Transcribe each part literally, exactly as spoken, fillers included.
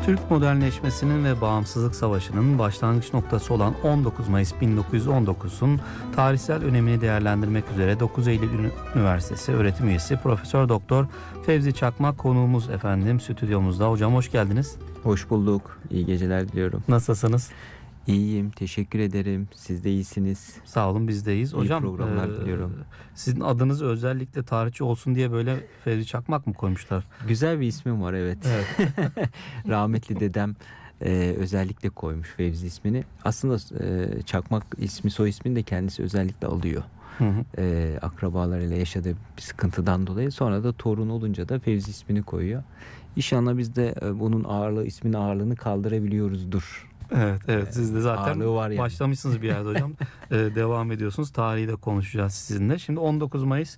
Türk modernleşmesinin ve bağımsızlık savaşının başlangıç noktası olan on dokuz Mayıs bin dokuz yüz on dokuzun tarihsel önemini değerlendirmek üzere dokuz Eylül Üniversitesi öğretim üyesi Profesör Doktor Fevzi Çakmak konuğumuz efendim stüdyomuzda. Hocam hoş geldiniz. Hoş bulduk. İyi geceler diliyorum. Nasılsınız? İyiyim. Teşekkür ederim. Siz de iyisiniz. Sağ olun, biz de iyiyiz. İyi Hocam programlar e, diliyorum. sizin adınız özellikle tarihçi olsun diye böyle Fevzi Çakmak mı koymuşlar? Güzel bir ismim var, evet. Evet. Rahmetli dedem e, özellikle koymuş Fevzi ismini. Aslında e, Çakmak ismi, soy ismini de kendisi özellikle alıyor. Hı hı. E, akrabalarıyla yaşadığı bir sıkıntıdan dolayı. Sonra da torun olunca da Fevzi ismini koyuyor. İnşallah biz de e, bunun ağırlığı, ismin ağırlığını kaldırabiliyoruzdur. Evet, evet. Siz de zaten Ağırlığı var yani. başlamışsınız bir yerde hocam. Ee, devam ediyorsunuz. Tarihi de konuşacağız sizinle. Şimdi on dokuz Mayıs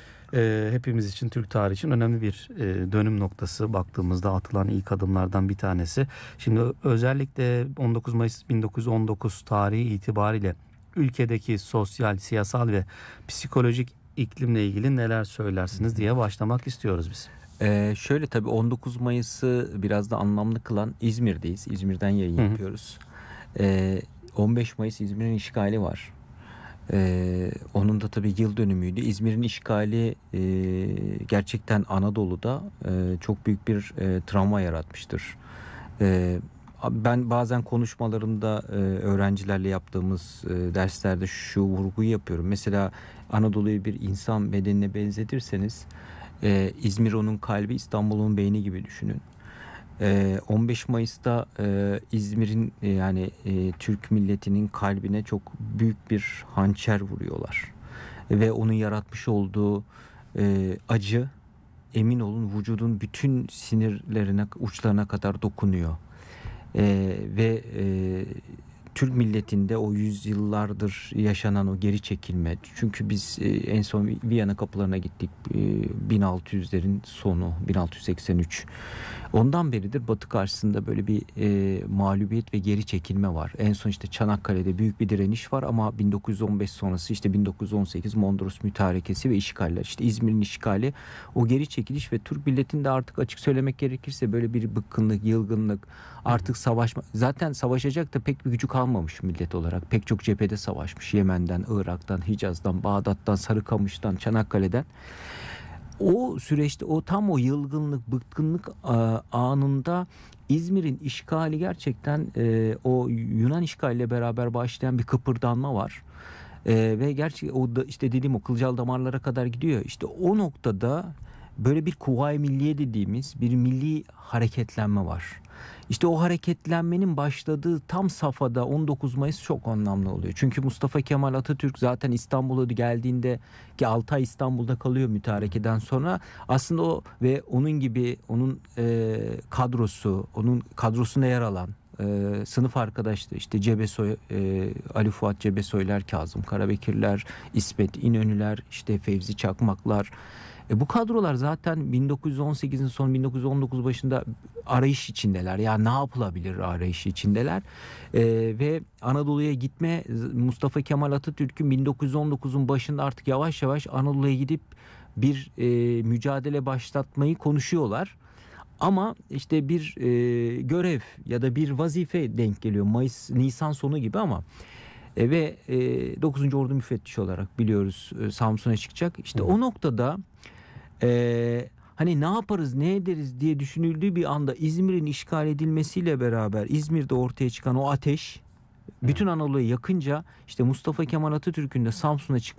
e, hepimiz için, Türk tarihi için önemli bir e, dönüm noktası. Baktığımızda atılan ilk adımlardan bir tanesi. Şimdi özellikle on dokuz Mayıs bin dokuz yüz on dokuz tarihi itibariyle ülkedeki sosyal, siyasal ve psikolojik iklimle ilgili neler söylersiniz diye başlamak istiyoruz biz. Ee, şöyle tabii on dokuz Mayıs'ı biraz da anlamlı kılan İzmir'deyiz. İzmir'den yayın Hı hı. yapıyoruz. Ee, on beş Mayıs İzmir'in işgali var. Ee, onun da tabii yıl dönümüydü. İzmir'in işgali e, gerçekten Anadolu'da e, çok büyük bir e, travma yaratmıştır. E, Ben bazen konuşmalarımda e, öğrencilerle yaptığımız e, derslerde şu vurguyu yapıyorum. Mesela Anadolu'yu bir insan bedenine benzetirseniz e, İzmir onun kalbi, İstanbul'un beyni gibi düşünün. E, on beş Mayıs'ta e, İzmir'in e, yani e, Türk milletinin kalbine çok büyük bir hançer vuruyorlar. Ve onun yaratmış olduğu e, acı, emin olun, vücudun bütün sinirlerine, uçlarına kadar dokunuyor. Ee, ve e, Türk milletinde o yüzyıllardır yaşanan o geri çekilme, çünkü biz e, en son Viyana kapılarına gittik, e, bin altı yüzlerin sonu, bin altı yüz seksen üç, ondan beridir Batı karşısında böyle bir e, mağlubiyet ve geri çekilme var. En son işte Çanakkale'de büyük bir direniş var ama bin dokuz yüz on beş sonrası işte bin dokuz yüz on sekiz Mondros Mütarekesi ve işgaller, işte İzmir'in işgali, o geri çekiliş ve Türk milletinde artık açık söylemek gerekirse böyle bir bıkkınlık, yılgınlık, artık savaşma, zaten savaşacak da pek bir gücü kalmamış millet olarak. Pek çok cephede savaşmış. Yemen'den, Irak'tan, Hicaz'dan, Bağdat'tan, Sarıkamış'tan, Çanakkale'den. O süreçte, o tam o yılgınlık, bıkkınlık anında İzmir'in işgali gerçekten e, o Yunan işgaliyle beraber başlayan bir kıpırdanma var. E, ve gerçi o da işte dediğim o kılcal damarlara kadar gidiyor. İşte o noktada böyle bir Kuvayi Milliye dediğimiz bir milli hareketlenme var. İşte o hareketlenmenin başladığı tam safhada on dokuz Mayıs çok anlamlı oluyor. Çünkü Mustafa Kemal Atatürk zaten İstanbul'a geldiğinde, ki altı ay İstanbul'da kalıyor mütarekeden sonra, aslında o ve onun gibi onun e, kadrosu, onun kadrosuna yer alan e, sınıf arkadaşları, işte Cebesoy, e, Ali Fuat Cebesoylar, Kazım Karabekirler, İsmet İnönüler, işte Fevzi Çakmaklar. E bu kadrolar zaten bin dokuz yüz on sekizin sonu, bin dokuz yüz on dokuz başında arayış içindeler. Ya ne yapılabilir arayışı içindeler. E, ve Anadolu'ya gitme, Mustafa Kemal Atatürk'ün bin dokuz yüz on dokuzun başında artık yavaş yavaş Anadolu'ya gidip bir e, mücadele başlatmayı konuşuyorlar. Ama işte bir e, görev ya da bir vazife denk geliyor Mayıs, Nisan sonu gibi ama e, ve e, dokuzuncu Ordu müfettişi olarak biliyoruz e, Samsun'a çıkacak. İşte o noktada Ee, hani ne yaparız, ne ederiz diye düşünüldüğü bir anda İzmir'in işgal edilmesiyle beraber İzmir'de ortaya çıkan o ateş bütün Anadolu'yu yakınca, işte Mustafa Kemal Atatürk'ün de Samsun'a çıkması